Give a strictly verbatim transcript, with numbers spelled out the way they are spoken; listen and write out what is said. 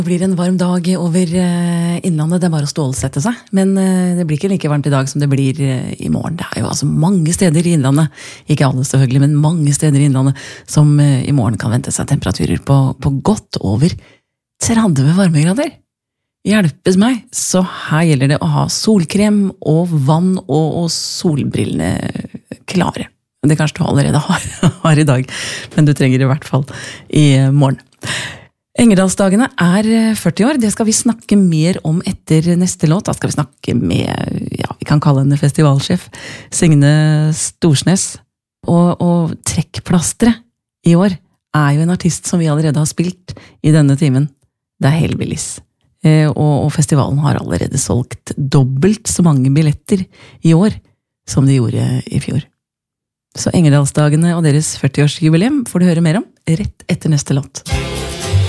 Det blir en varm dag over innlandet, det er bare å stålsette seg. Men det blir ikke like varmt i dag som det blir i morgen. Det er jo altså mange steder i innlandet, ikke alle selvfølgelig, men mange steder i innlandet, som i morgen kan vente seg temperaturer på, på godt over tretti varmegrader. Hjelpes meg, så her gjelder det å ha solkrem og vann og, og solbrillene klare. Det kanskje du allerede har, har i dag, men du trenger det i hvert fall i morgen. Engerdalsdagene er førti år, det skal vi snakke mer om etter neste låt. Da skal vi snakke med, ja, vi kan kalle henne festivalsjef, Signe Storsnes. Og, og trekkplastre i år er jo en artist som vi allerede har spilt i denne timen. Det er Hellbillies. Eh, og, og festivalen har allerede solgt dobbelt så mange billetter i år som de gjorde i fjor. Så Engerdalsdagene og deres førti-årsjubileum får du høre mer om rett etter neste låt.